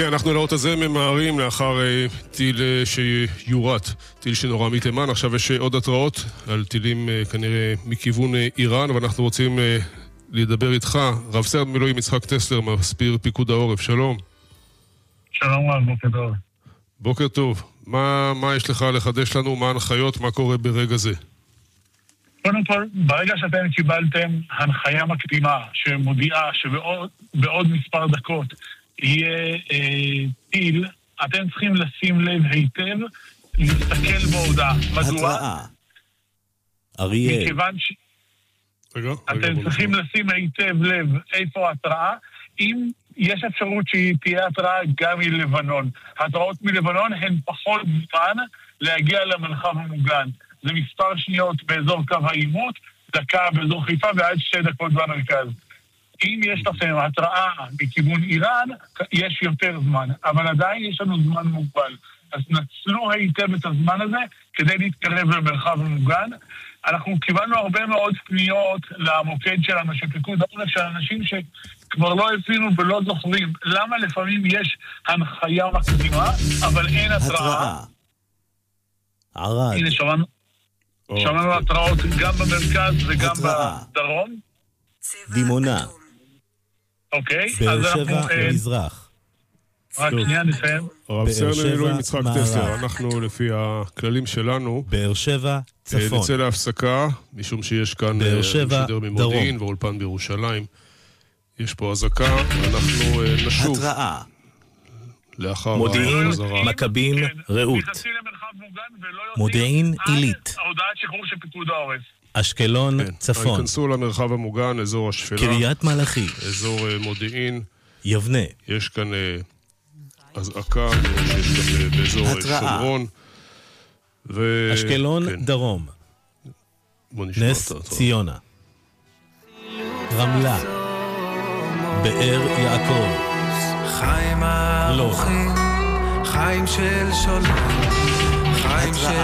כן, אנחנו לאות הזה ממהרים לאחר טיל שיורט, טיל שנורא מתימן. עכשיו יש עוד התראות על טילים כנראה מכיוון איראן, ואנחנו רוצים לדבר איתך, רב סרן מילואים יצחק טסלר, מסביר פיקוד העורף. שלום. שלום רב, בוקר טוב. בוקר טוב. מה יש לך לחדש לנו? מה ההנחיות? מה קורה ברגע זה? קודם כל, ברגע שאתם קיבלתם הנחיה מקדימה שמודיעה שבעוד מספר דקות יהיה טיל, אתם צריכים לשים לב היטב, להסתכל בהודעה. מדוע? אריאל. מכיוון אתם צריכים לשים היטב לב איפה ההתראה. אם יש אפשרות שהיא תהיה התראה גם מלבנון. ההתראות מלבנון הן פחות זמן להגיע למרחב המוגן. זה מספר שניות באזור קו העימות, דקה באזור חיפה ועד 2 דקות במרכז. אם יש לכם התראה מכיוון איראן, יש יותר זמן, אבל עדיין יש לנו זמן מוגבל. אז נצלו היטב את הזמן הזה כדי להתקרב למרחב המוגן. אנחנו קיבלנו הרבה מאוד פניות למוקד שלנו, שפיקוד העורף של אנשים שכבר לא הבינו ולא זוכרים למה לפעמים יש הנחיה מקדימה, אבל אין התראה. ערד. הנה, שמענו התראות גם במרכז וגם בדרום. דימונה. אוקיי, באר שבע מזרח. רק שנייה נסיים. רב סרן מילואים יצחק טסלר, אנחנו לפי הכללים שלנו באר שבע צפון. נצא להפסקה, משום שיש כאן משדר ממודיעין ואולפן בירושלים. יש פה הזקה, אנחנו נשוב. התראה. לאחר מודיעין, מכבים, רעות. מודיעין עילית. ההודעת שחרור של פיקוד העורף. אשקלון צפון. היכנסו למרחב המוגן, אזור השפלה. קריית מלאכי. אזור מודיעין. יבנה. יש כאן אזעקה, שיש כאן באזור שומרון. אשקלון דרום. נס ציונה. רמלה. באר יעקב. חיים הארוכים, חיים של שולם, חיים של